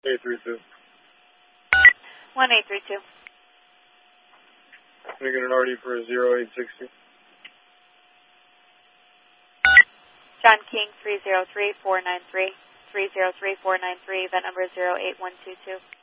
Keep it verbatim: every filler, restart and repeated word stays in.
eight three two. one eight three two. Can I get an R D for a zero eight sixty? John King, three zero three four nine three. three zero three four nine three, event number zero eight one two two.